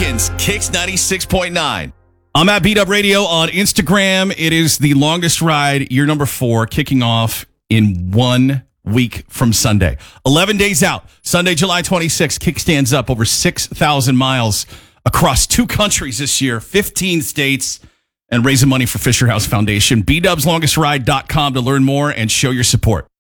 weekends, Kicks 96.9. I'm at Beat Up Radio on Instagram. It is the longest ride, year number 4, kicking off in 1 week from Sunday. 11 days out. Sunday, July 26th, Kick stands up over 6,000 miles across 2 countries this year, 15 states, and raising money for Fisher House Foundation. BDubsLongestRide.com to learn more and show your support.